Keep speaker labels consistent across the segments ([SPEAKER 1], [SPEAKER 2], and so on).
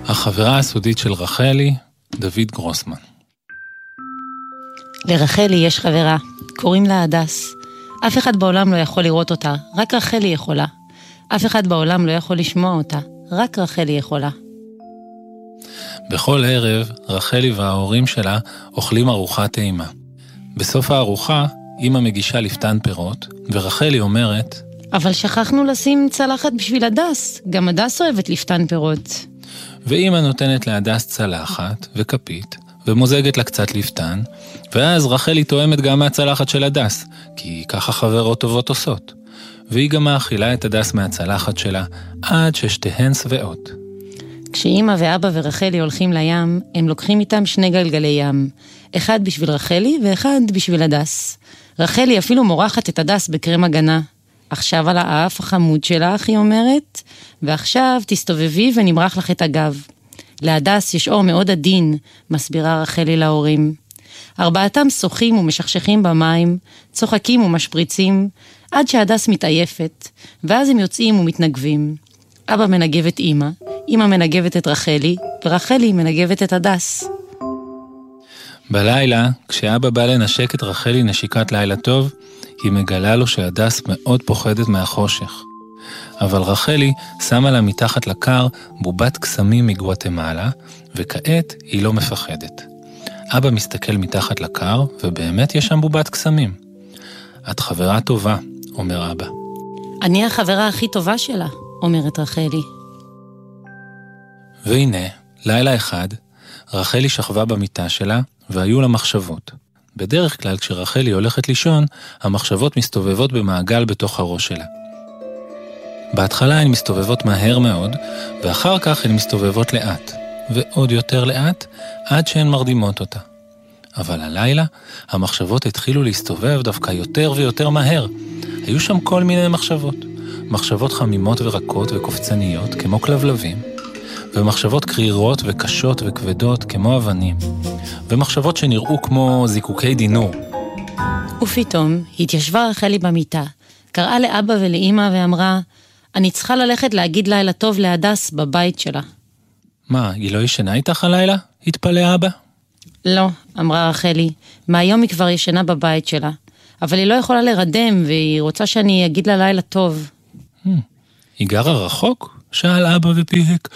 [SPEAKER 1] החברה הסודית של רחלי, דוד גרוסמן.
[SPEAKER 2] לרחלי יש חברה, קוראים לה הדס. אף אחד בעולם לא יכול לראות אותה, רק רחלי יכולה. אף אחד בעולם לא יכול לשמוע אותה, רק רחלי יכולה.
[SPEAKER 1] בכל ערב, רחלי וההורים שלה אוכלים ארוחת טעימה. בסוף הארוחה, אמא מגישה לפתן פירות, ורחלי אומרת,
[SPEAKER 2] אבל שכחנו לשים צלחת בשביל הדס, גם הדס אוהבת לפתן פירות.
[SPEAKER 1] ואמא נותנת להדס צלחת וכפית, ומוזגת לה קצת לפתן, ואז רחלי תואמת גם מהצלחת של הדס, כי ככה חברות טובות עושות. והיא גם מאכילה את הדס מהצלחת שלה, עד ששתיהן שבעות.
[SPEAKER 2] כשאמא ואבא ורחלי הולכים לים, הם לוקחים איתם 2 גלגלי ים. אחד בשביל רחלי ואחד בשביל הדס. רחלי אפילו מורחת את הדס בקרם הגנה. עכשיו על האף החמוד שלך, היא אומרת, ועכשיו תסתובבי ונמרח לך את הגב. להדס יש אור מאוד עדין, מסבירה רחלי להורים. 4 שוחים ומשכשכים במים, צוחקים ומשפריצים, עד שהדס מתעייפת, ואז הם יוצאים ומתנגבים. אבא מנגב את אמא, אמא מנגבת את רחלי, ורחלי מנגבת את הדס.
[SPEAKER 1] בלילה, כשאבא בא לנשק את רחלי נשיקת לילה טוב, היא מגלה לו שהדס מאוד פוחדת מהחושך. אבל רחלי שמה לה מתחת לקר בובת קסמים מגואטמלה, וכעת היא לא מפחדת. אבא מסתכל מתחת לקר, ובאמת יש שם בובת קסמים. את חברה טובה, אומר אבא.
[SPEAKER 2] אני החברה הכי טובה שלה, אומרת רחלי.
[SPEAKER 1] והנה, לילה אחד, רחלי שכבה במיטה שלה, והיו לה מחשבות. בדרך כלל כשרחלי הולכת לישון, המחשבות מסתובבות במעגל בתוך הראש שלה. בהתחלה הן מסתובבות מהר מאוד, ואחר כך הן מסתובבות לאט, ועוד יותר לאט, עד שהן מרדימות אותה. אבל הלילה, המחשבות התחילו להסתובב דווקא יותר ויותר מהר. היו שם כל מיני מחשבות. מחשבות חמימות ורקות וקופצניות, כמו כלבלבים, ומחשבות קרירות וקשות וכבדות, כמו אבנים, ומחשבות שנראו כמו זיקוקי דינור.
[SPEAKER 2] ופתאום התיישבה רחלי במיטה, קראה לאבא ולאמא ואמרה, אני צריכה ללכת להגיד לילה טוב להדס בבית שלה.
[SPEAKER 1] מה, היא לא ישנה איתך הלילה? התפלא אבא?
[SPEAKER 2] לא, אמרה רחלי, מהיום היא כבר ישנה בבית שלה, אבל היא לא יכולה לרדם והיא רוצה שאני אגיד לה לילה טוב.
[SPEAKER 1] היא גרה רחוק? שאל אבא ופיהק.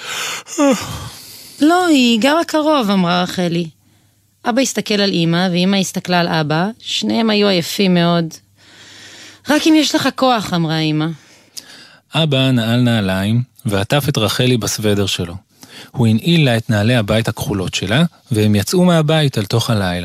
[SPEAKER 2] לא, היא גרה קרוב, אמרה רחלי. אבא הסתכל על אמא ואמא הסתכלה על אבא, שניהם היו עייפים מאוד. רק אם יש לך כוח, אמרה אמא.
[SPEAKER 1] אבא נעל נעליים ועטף את רחלי בסוודר שלו. הוא הנעיל לה את נעלי הבית הכחולות שלה, והם יצאו מהבית אל תוך הלילה.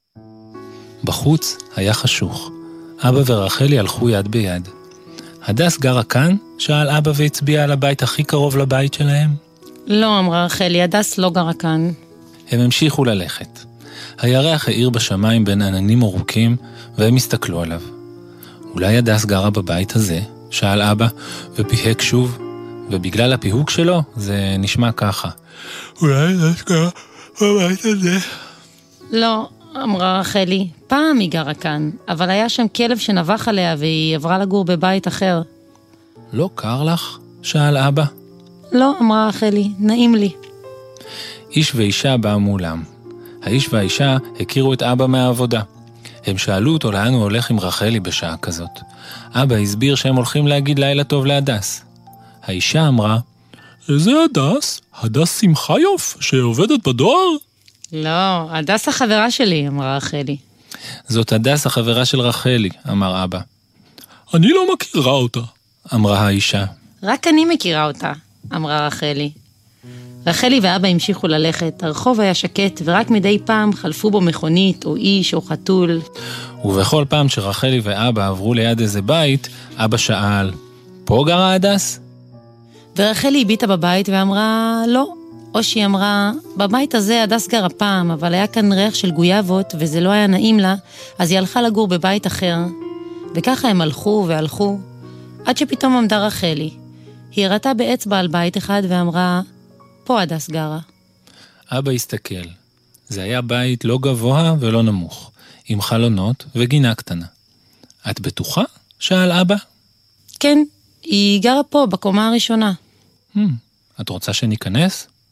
[SPEAKER 1] בחוץ היה חשוך. אבא ורחלי הלכו יד ביד. הדס גרה כאן? שאל אבא והצביע על הבית הכי קרוב לבית שלהם.
[SPEAKER 2] לא, אמרה רחלי, הדס לא גרה כאן.
[SPEAKER 1] הם המשיכו ללכת. הירח האיר בשמיים בין עננים ארוכים, והם הסתכלו עליו. אולי הדס גרה בבית הזה? שאל אבא, ופיהק שוב. ובגלל הפיהוק שלו, זה נשמע ככה. אולי הדס גרה בבית הזה?
[SPEAKER 2] לא, אמרה רחלי, פעם היא גרה כאן, אבל היה שם כלב שנבח עליה והיא עברה לגור בבית אחר.
[SPEAKER 1] לא קר לך? שאל אבא.
[SPEAKER 2] לא, אמרה רחלי, נעים לי.
[SPEAKER 1] איש ואישה באו מולם. האיש והאישה הכירו את אבא מהעבודה. הם שאלו אותו לאן הוא הולך עם רחלי בשעה כזאת. אבא הסביר שהם הולכים להגיד לילה טוב להדס. האישה אמרה, איזה הדס? הדס שמחיוף שעובדת בדואר?
[SPEAKER 2] לא, הדס החברה שלי, אמרה רחלי.
[SPEAKER 1] זאת הדס החברה של רחלי, אמר אבא.
[SPEAKER 3] אני לא מכירה אותה,
[SPEAKER 1] אמרה האישה.
[SPEAKER 2] רק אני מכירה אותה, אמרה רחלי. רחלי ואבא המשיכו ללכת, הרחוב היה שקט ורק מדי פעם חלפו בו מכונית או איש או חתול.
[SPEAKER 1] ובכל פעם שרחלי ואבא עברו ליד איזה בית, אבא שאל, פה גרה הדס?
[SPEAKER 2] ורחלי הביטה בבית ואמרה, לא. או שהיא אמרה, בבית הזה הדס גרה פעם, אבל היה כאן ריח של גויאבות וזה לא היה נעים לה, אז היא הלכה לגור בבית אחר. וככה הם הלכו והלכו, עד שפתאום עמדה רחלי. היא הראתה באצבע על בית אחד ואמרה, פה הדס גרה.
[SPEAKER 1] אבא הסתכל. זה היה בית לא גבוה ולא נמוך, עם חלונות וגינה קטנה. את בטוחה? שאל אבא.
[SPEAKER 2] כן, היא גרה פה בקומה הראשונה.
[SPEAKER 1] את רוצה שניכנס?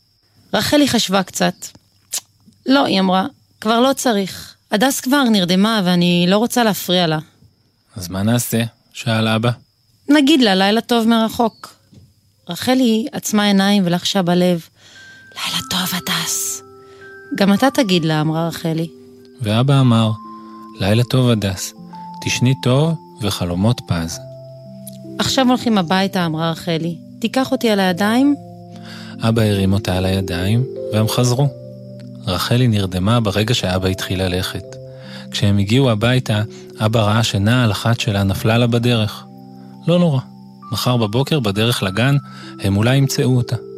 [SPEAKER 2] רחלי חשבה קצת. לא, היא אמרה, כבר לא צריך. הדס כבר נרדמה ואני לא רוצה להפריע לה.
[SPEAKER 1] אז מה נעשה? שאל אבא.
[SPEAKER 2] נגיד לה, לילה טוב מרחוק. רחלי עצמה עיניים ולחשה בלב. לילה טוב, הדס. גם אתה תגיד לה, אמרה רחלי.
[SPEAKER 1] ואבא אמר, לילה טוב הדס, תשני טוב וחלומות פז.
[SPEAKER 2] עכשיו הולכים הביתה, אמרה רחלי. תיקח אותי על הידיים?
[SPEAKER 1] אבא הרים אותה על הידיים והם חזרו. רחלי נרדמה ברגע שאבא התחיל ללכת. כשהם הגיעו הביתה, אבא ראה שנעל אחת שלה נפלה לה בדרך. לא נורא, מחר בבוקר בדרך לגן הם אולי ימצאו אותה.